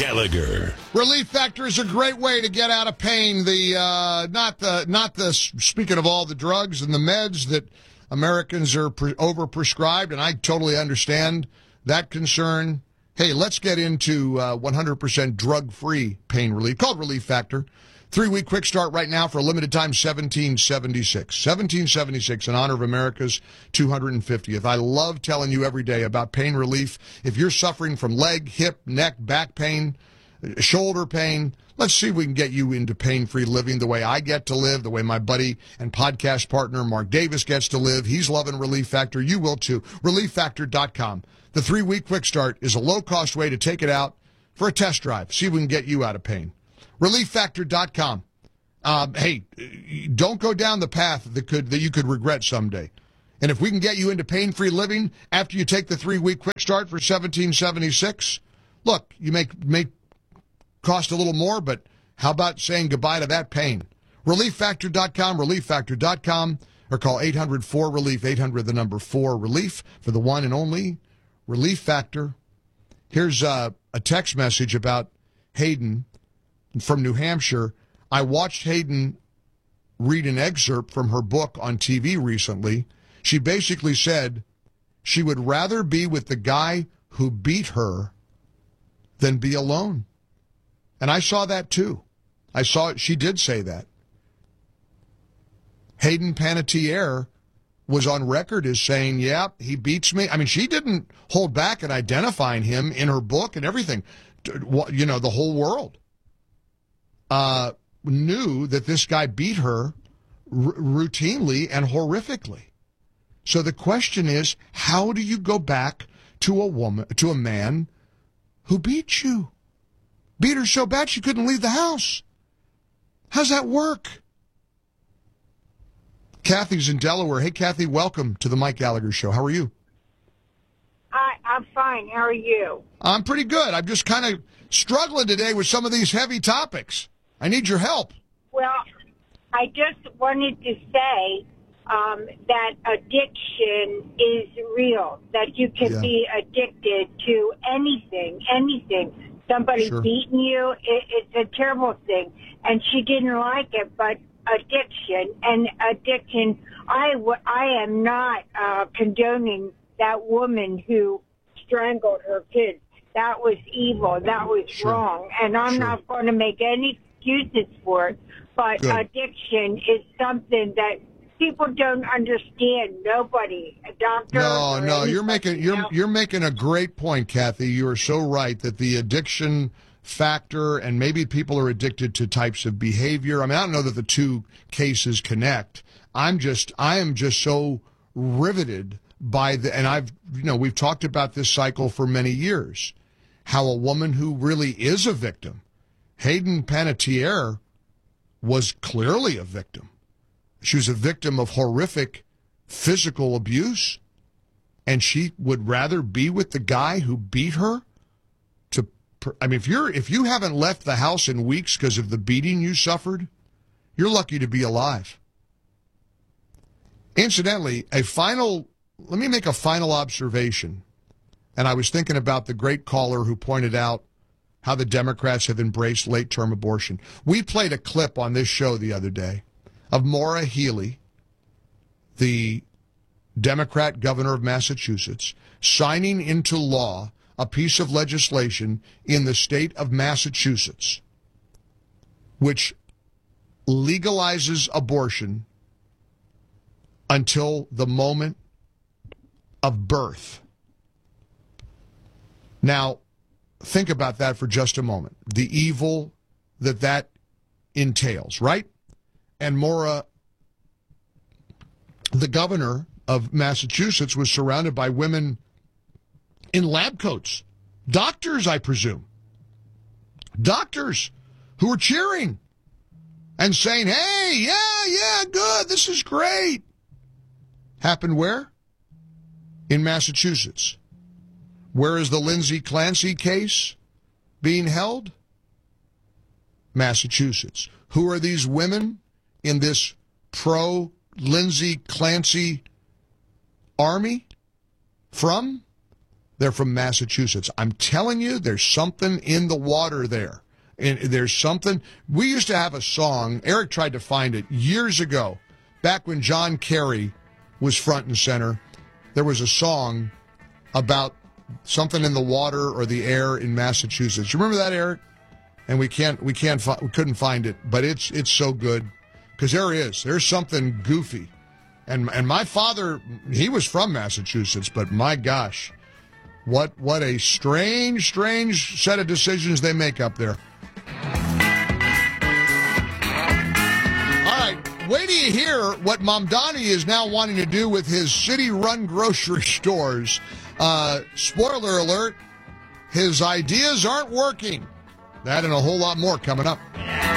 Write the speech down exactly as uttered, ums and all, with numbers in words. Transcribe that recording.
Gallagher. Relief Factor is a great way to get out of pain. The uh, not the not the speaking of all the drugs and the meds that Americans are pre- overprescribed, and I totally understand that concern. Hey, let's get into uh, one hundred percent drug-free pain relief called Relief Factor. Three-week quick start right now for a limited time, seventeen seventy-six. seventeen seventy-six in honor of America's two hundred fiftieth. I love telling you every day about pain relief. If you're suffering from leg, hip, neck, back pain, shoulder pain, let's see if we can get you into pain-free living the way I get to live, the way my buddy and podcast partner Mark Davis gets to live. He's loving Relief Factor. You will too. relief factor dot com. The three-week quick start is a low-cost way to take it out for a test drive. See if we can get you out of pain. relief factor dot com. Um, hey, don't go down the path that could that you could regret someday. And if we can get you into pain-free living after you take the three-week quick start for seventeen seventy-six, look, you may may cost a little more, but how about saying goodbye to that pain? relief factor dot com, relief factor dot com, or call eight hundred four relief, eight hundred the number four relief for the one and only Relief Factor. Here's uh, a text message about Hayden from New Hampshire. I watched Hayden read an excerpt from her book on T V recently. She basically said she would rather be with the guy who beat her than be alone. And I saw that too. I saw it. She did say that. Hayden Panettiere was on record as saying, yeah, he beats me. I mean, she didn't hold back in identifying him in her book and everything. You know, the whole world uh, knew that this guy beat her r- routinely and horrifically. So the question is, how do you go back to a woman, to a man who beat you? Beat her so bad she couldn't leave the house. How's that work? Kathy's in Delaware. Hey, Kathy, welcome to the Mike Gallagher Show. How are you? Hi, I'm fine. How are you? I'm pretty good. I'm just kind of struggling today with some of these heavy topics. I need your help. Well, I just wanted to say um, that addiction is real, that you can Yeah. be addicted to anything, anything. Somebody Sure. beating you, it, it's a terrible thing. And she didn't like it, but addiction and addiction, I, w- I am not uh, condoning that woman who strangled her kids. That was evil. That was Sure. wrong. And I'm Sure. not going to make any excuses for it. But Good. addiction is something that people don't understand. Nobody, a doctor. No, or no, you're anybody making you're else. you're making a great point, Kathy. You are so right that the addiction factor, and maybe people are addicted to types of behavior. I mean, I don't know that the two cases connect. I'm just I am just so riveted by the, and I've you know we've talked about this cycle for many years, how a woman who really is a victim, Hayden Panettiere, was clearly a victim. She was a victim of horrific physical abuse, and she would rather be with the guy who beat her. To, I mean, if you're if you haven't left the house in weeks because of the beating you suffered, you're lucky to be alive. Incidentally, a final. Let me make a final observation, and I was thinking about the great caller who pointed out how the Democrats have embraced late-term abortion. We played a clip on this show the other day of Maura Healey, the Democrat governor of Massachusetts, signing into law a piece of legislation in the state of Massachusetts which legalizes abortion until the moment of birth. Now, think about that for just a moment. The evil that that entails, right? And Maura, the governor of Massachusetts, was surrounded by women in lab coats. Doctors, I presume. Doctors who were cheering and saying, hey, yeah, yeah, good, this is great. Happened where? In Massachusetts. Where is the Lindsay Clancy case being held? Massachusetts. Who are these women in this pro-Lindsay Clancy army from? they're from Massachusetts. I'm telling you, there's something in the water there. And there's something. We used to have a song. Eric tried to find it years ago, back when John Kerry was front and center. There was a song about something in the water or the air in Massachusetts. You remember that, Eric? And we can't, we can't, we couldn't find it, but it's it's so good because there is, there's something goofy, and and my father, he was from Massachusetts, but my gosh, what what a strange, strange set of decisions they make up there. All right, wait till you hear what Mamdani is now wanting to do with his city-run grocery stores. Uh, spoiler alert, his ideas aren't working. That and a whole lot more coming up.